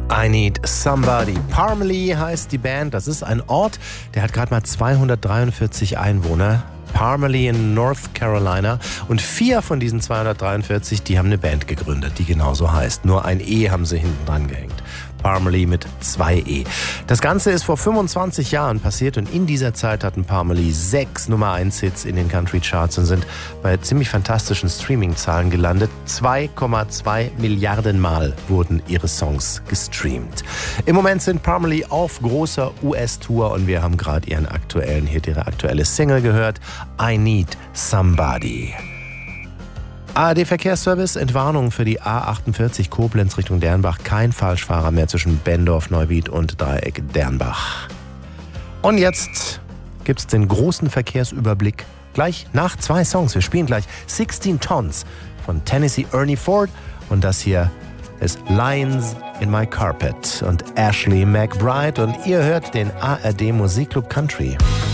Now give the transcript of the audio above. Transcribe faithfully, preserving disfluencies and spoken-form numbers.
I Need Somebody. Parmalee heißt die Band. Das ist ein Ort, der hat gerade mal zweihundertdreiundvierzig Einwohner. Parmalee in North Carolina. Und vier von diesen zweihundertdreiundvierzig, die haben eine Band gegründet, die genauso heißt. Nur ein E haben sie hinten dran gehängt. Parmalee mit zwei E. Das Ganze ist vor fünfundzwanzig Jahren passiert und in dieser Zeit hatten Parmalee sechs Nummer eins Hits in den Country Charts und sind bei ziemlich fantastischen Streaming-Zahlen gelandet. zwei Komma zwei Milliarden Mal wurden ihre Songs gestreamt. Im Moment sind Parmalee auf großer U S-Tour und wir haben gerade ihren aktuellen Hit, ihre aktuelle Single gehört. I Need Somebody. A R D-Verkehrsservice, Entwarnung für die A achtundvierzig Koblenz Richtung Dernbach. Kein Falschfahrer mehr zwischen Bendorf, Neuwied und Dreieck Dernbach. Und jetzt gibt's den großen Verkehrsüberblick. Gleich nach zwei Songs. Wir spielen gleich sixteen Tons von Tennessee Ernie Ford. Und das hier ist Lions in My Carpet und Ashley McBryde. Und ihr hört den A R D Musikclub Country.